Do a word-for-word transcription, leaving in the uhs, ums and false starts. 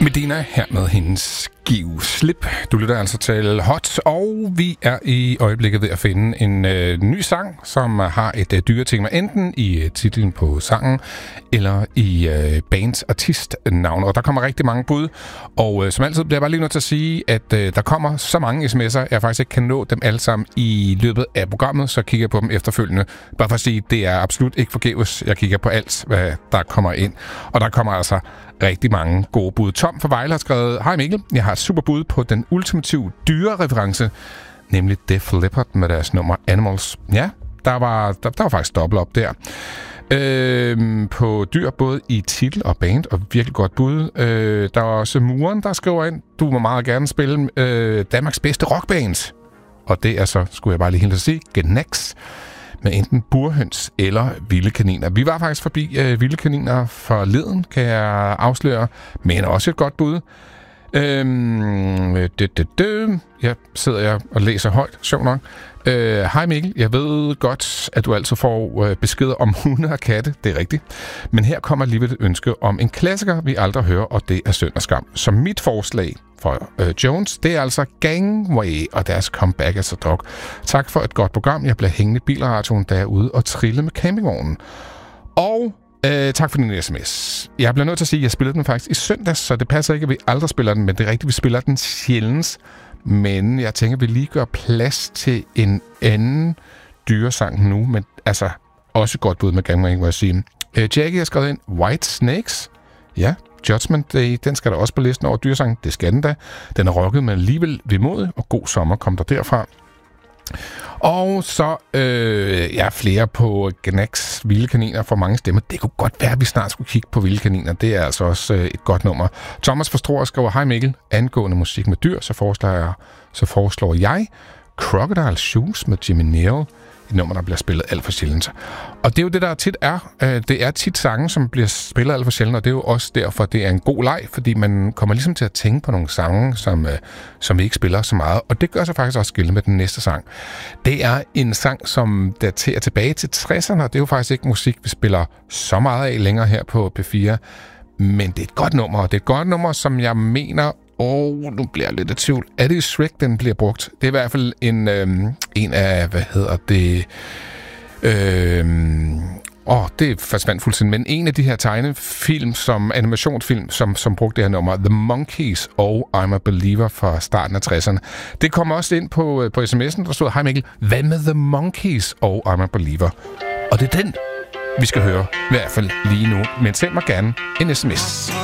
Medina her med hendes Giv Slip. Du lytter altså til Hot, og vi er i øjeblikket ved at finde en øh, ny sang, som har et øh, dyretema, enten i øh, titlen på sangen, eller i øh, bands artistnavn. Og der kommer rigtig mange bud, og øh, som altid bliver jeg bare lige nødt til at sige, at øh, der kommer så mange sms'er, jeg faktisk ikke kan nå dem alle sammen i løbet af programmet, så kigger jeg på dem efterfølgende. Bare for at sige, det er absolut ikke forgæves. Jeg kigger på alt, hvad der kommer ind. Og der kommer altså rigtig mange gode bud. Tom fra Vejle har skrevet: Hej Mikkel, jeg har et super bud på den ultimative dyrereference, nemlig Def Leppard med deres nummer Animals. Ja, der var, der, der var faktisk dobbelt op der. Øh, på dyr, både i titel og band, og virkelig godt bud. Øh, der er også Muren, der skriver ind: Du må meget gerne spille øh, Danmarks bedste rockband. Og det er så, skulle jeg bare lige helt sige, Gnex, med enten burhøns eller vilde kaniner. Vi var faktisk forbi øh, vilde kaniner forleden, kan jeg afsløre, men også et godt bud. Øhm, det, det, det. Jeg sidder jeg og læser højt, sjovt nok. Øh, Hej Mikkel, jeg ved godt, at du altid får øh, beskeder om hunde og katte, det er rigtigt. Men her kommer alligevel et ønske om en klassiker, vi aldrig hører, og det er Synd og Skam. Så mit forslag for øh, Jones, det er altså Gangway og deres Comeback as a Dog. Tak for et godt program. Jeg bliver hængende i bilradioen, da jeg er ude og trille med campingvognen. Og øh, tak for din sms. Jeg bliver nødt til at sige, at jeg spillede den faktisk i søndags, så det passer ikke, at vi aldrig spiller den, men det er rigtigt, vi spiller den sjældent. Men jeg tænker, at vi lige gør plads til en anden dyresang nu, men altså også godt bud med Gangway, må jeg sige. Øh, Jackie har skrevet ind White Snakes. Ja, Judgment Day, den skal der også på listen over dyresang. Det skal den da. Den er rocket, men alligevel vemodig, og God Sommer kom der derfra. Og så øh, ja, flere på Gnex, Vilde Kaniner for mange stemmer. Det kunne godt være, at vi snart skulle kigge på Vilde Kaniner. Det er altså også øh, et godt nummer. Thomas Forstår skriver: Hej Mikkel, angående musik med dyr, så foreslår jeg, så foreslår jeg Crocodile Shoes med Jimmy Neal. Et nummer, der bliver spillet alt for sjældent. Og det er jo det, der tit er. Det er tit sange, som bliver spillet alt for sjældent, og det er jo også derfor, det er en god leg, fordi man kommer ligesom til at tænke på nogle sange, som, som vi ikke spiller så meget. Og det gør sig faktisk også gældende med den næste sang. Det er en sang, som daterer tilbage til tresserne, og det er jo faktisk ikke musik, vi spiller så meget af længere her på P fire. Men det er et godt nummer, og det er et godt nummer, som jeg mener... Og nu bliver jeg lidt i tvivl. Er det i Shrek, den bliver brugt? Det er i hvert fald en, øhm, en af, hvad hedder det... Øhm, åh, det forsvandt fuldstændig. Men en af de her tegnefilm, som animationsfilm, som, som brugte det her nummer, The Monkees og I'm a Believer fra starten af tresserne. Det kommer også ind på, på sms'en, der stod: Hej Mikkel, hvad med The Monkees og I'm a Believer? Og det er den, vi skal høre, i hvert fald lige nu. Men send mig gerne en sms.